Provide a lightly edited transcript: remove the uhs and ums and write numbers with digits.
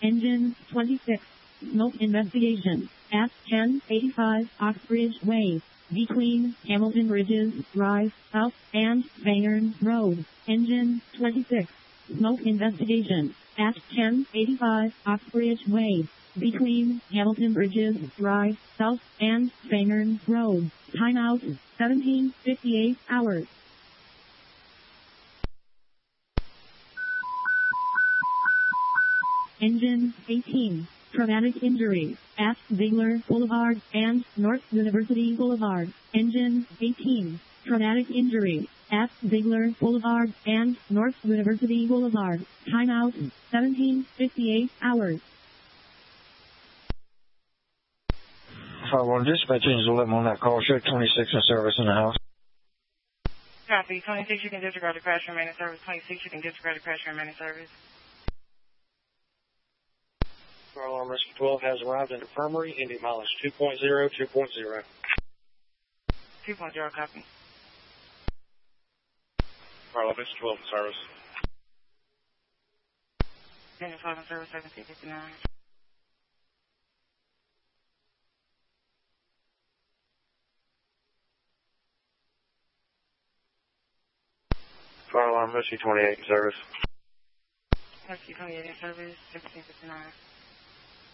Engine 26. Smoke investigation at 1085 Oxbridge Way, between Hamilton Bridges Drive South and Bayern Road. Engine 26. Smoke investigation at 1085 Oxbridge Way, between Hamilton Bridges Drive South and Bayern Road. Timeout 17:58 hours. Engine 18. Traumatic injury at Ziegler Boulevard and North University Boulevard. Engine 18. Traumatic injury at Ziegler Boulevard and North University Boulevard. Timeout 17:58 hours. 5-1 dispatch engine 11 on that call. Show 26 in service in the house. Copy. 26, you can disregard the crash and remain in service. 26, you can disregard the crash and remain in service. Fire alarm rescue 12 has arrived in infirmary, ending mileage 2.0, 2.0. 2.0, copy. Fire alarm rescue 12 in service. Engine 12 in service, 1759. Fire alarm rescue 28 in service. Rescue 28 in service, 1759.